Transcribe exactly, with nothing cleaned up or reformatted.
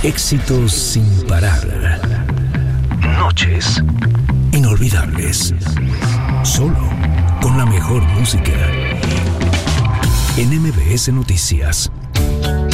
Éxitos sin parar. Noches inolvidables. Solo con la mejor música. En M B S Noticias.